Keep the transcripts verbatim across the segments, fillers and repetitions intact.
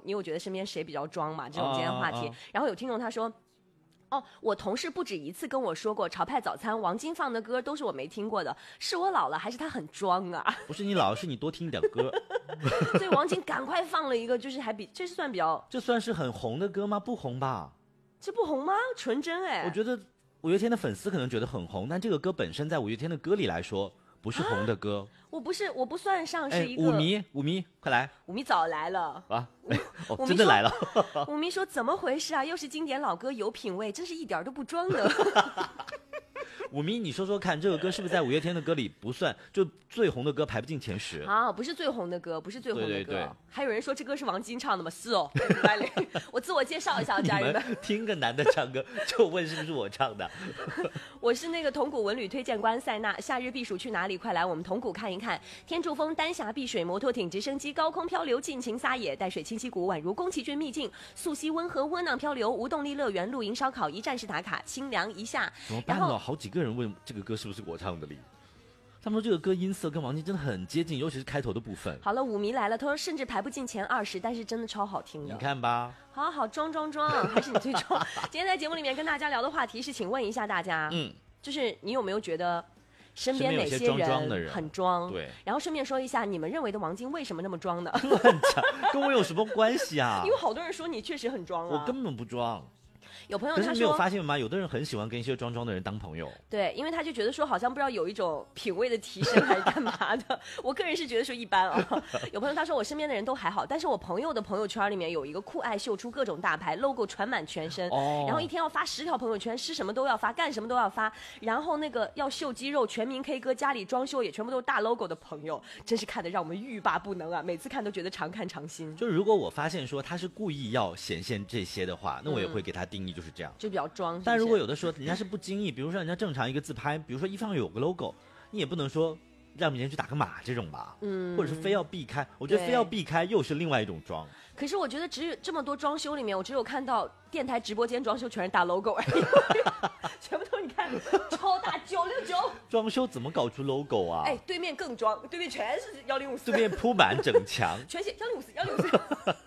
你有觉得身边谁比较装嘛？这种今天的话题。 哦哦哦然后有听众他说。哦，我同事不止一次跟我说过，潮派早餐王晶放的歌都是我没听过的，是我老了还是他很装啊？ 不是你老，是你多听点歌。 所以王晶赶快放了一个，就是还比这是算比较， 这算是很红的歌吗？不红吧？ 这不红吗？纯真哎， 我觉得五月天的粉丝可能觉得很红，但这个歌本身在五月天的歌里来说不是红的歌。 啊、我不是，我不算上是一个。 哎、舞迷，舞迷，快来！ 舞迷早来了啊！哦，真的来了。 舞迷说怎么回事啊？又是经典老歌，有品味，真是一点都不装的。 舞迷，你说说看，这个歌是不是在五月天的歌里不算，就最红的歌排不进前十啊？不是最红的歌，不是最红的歌。 对对对， 还有人说这歌是王晶唱的吗？是哦。我自我介绍一下，家人们。 你们听个男的唱歌就问是不是我唱的？ 我是那个铜鼓文旅推荐官塞纳，夏日避暑去哪里？快来我们铜鼓看一看。天柱峰、丹霞碧水、摩托艇、直升机、高空漂流、尽情撒野，带水清溪谷宛如宫崎骏秘境，溯溪温和窝囊漂流，无动力乐园、露营烧烤，一站式打卡，清凉一下。 怎么办呢？好几个人问这个歌是不是我唱的哩？他们说这个歌音色跟王晶真的很接近，尤其是开头的部分。 好了，舞迷来了，他说甚至排不进前二十，但是真的超好听的。 你看吧， 好好装装装，还是你最装。今天在节目里面跟大家聊的话题是，请问一下大家，嗯，就是你有没有觉得身边哪些人很装？ 对， 然后顺便说一下，你们认为的王晶为什么那么装呢？ 乱讲，跟我有什么关系啊？ 因为好多人说你确实很装啊， 我根本不装。 有朋友他说， 可是你没有发现吗？有的人很喜欢跟一些装装的人当朋友。 对，因为他就觉得说，好像不知道有一种品味的提升还是干嘛的。我个人是觉得说一般啊。有朋友他说，我身边的人都还好，但是我朋友的朋友圈里面有一个酷爱秀出各种大牌 logo 传满全身，哦、然后一天要发十条朋友圈，吃什么都要发，干什么都要发，然后那个要秀肌肉，全民 K 歌，家里装修也全部都是大 logo 的朋友，真是看得让我们欲罢不能啊！每次看都觉得常看常新。 就如果我发现说他是故意要显现这些的话，那我也会给他定义就是这样， 嗯、就比较装。 但如果有的时候人家是不经意，比如说人家正常一个自拍，比如说一方有个 logo， 你也不能说让别人去打个码这种吧，嗯，或者是非要避开，我觉得非要避开又是另外一种装。 可是我觉得只有这么多装修里面，我只有看到电台直播间装修全是大 logo 而已，全部都你看超大九六九。 装修怎么搞出 logo 啊？ 哎，对面更装，对面全是幺零五四， 对面铺满整墙， 全写幺零五四幺零五四。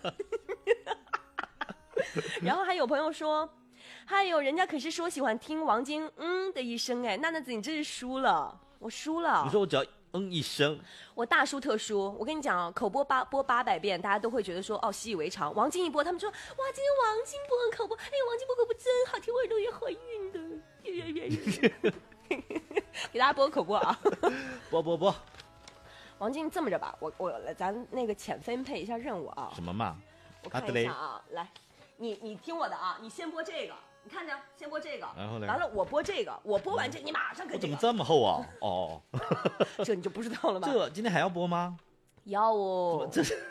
然后还有朋友说。还有人家可是说喜欢听王晶嗯的一声，哎，娜娜子你这是输了，我输了。 你说我只要嗯一声， 我大输特输。我跟你讲哦，口播八播八百遍，大家都会觉得说哦习以为常。王晶一播，他们说哇今天王晶播口播，哎王晶播口播真好听，我耳朵也怀孕的。给大家播口播啊， 播播播。 王晶这么着吧，我我来咱那个浅分配一下任务啊。 什么嘛？ 我看一下啊，来，你你听我的啊，你先播这个。你看着，先播这个， 然后呢？ 完了，我播这个，我播完这，你马上跟这个。 我怎么这么厚啊？哦， 这你就不知道了吗？ 这今天还要播吗？ 要哦。 这是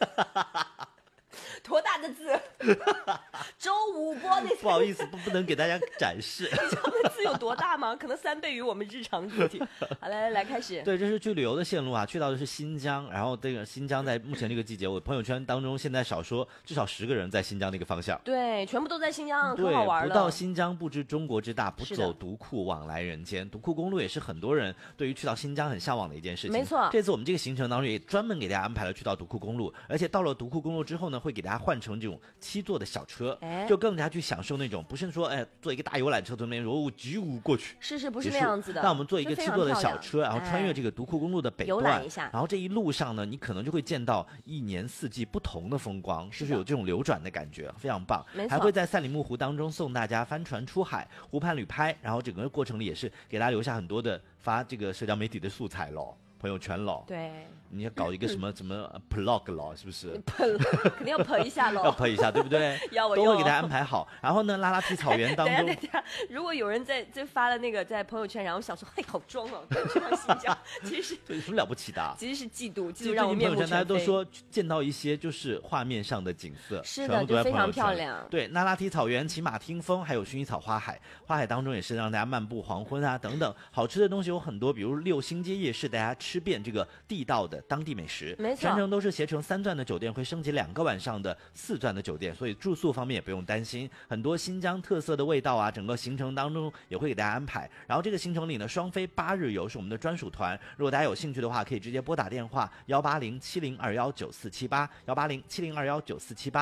多大的字？周五播那。 不好意思，不不能给大家展示。 你知道那字有多大吗？可能三倍于我们日常字体。好，来来来，开始。 对，这是去旅游的线路啊，去到的是新疆，然后这个新疆在目前这个季节，我朋友圈当中现在少说至少十个人在新疆那个方向。 对，全部都在新疆， 可好玩了。 不到新疆不知中国之大，不走独库往来人间。独库公路也是很多人对于去到新疆很向往的一件事情。 没错， 这次我们这个行程当中也专门给大家安排了去到独库公路，而且到了独库公路之后呢，会给大家换成这种七座的小车，哎、就更加去享受那种不是说哎坐一个大游览车从那边如急舞过去， 是是不是那样子的？ 那我们坐一个七座的小车，然后穿越这个独库公路的北段， 游览一下， 然后这一路上呢，你可能就会见到一年四季不同的风光，就是有这种流转的感觉，非常棒。还会在赛里木湖当中送大家帆船出海、湖畔旅拍，然后整个过程里也是给大家留下很多的发这个社交媒体的素材咯。朋友圈咯， 对， 你要搞一个什么什么 plog 咯，是不是？ 肯定要拍一下咯， 要拍一下，对不对？ 要我都会给大家安排好。然后呢，拉拉皮草原当中， 等一下等一下，如果有人在在发了那个在朋友圈，然后想说，嘿，好装哦，去趟新疆，其实是对，什么了不起的、啊？ 其实是嫉妒，嫉妒让我面目全非。 大家都说见到一些就是画面上的景色， 是的，就非常漂亮。 对，那拉提草原、骑马听风，还有薰衣草花海，花海当中也是让大家漫步黄昏啊等等，好吃的东西有很多，比如六星街夜市，大家吃遍这个地道的当地美食， 没错， 全程都是携程三钻的酒店，会升级两个晚上的四钻的酒店，所以住宿方面也不用担心，很多新疆特色的味道啊，整个行程当中也会给大家安排。然后这个行程里呢，双飞八日游是我们的专属团，如果大家有兴趣的话，可以直接拨打电话幺八零七零二幺九四七八幺八零七零二幺九四七八。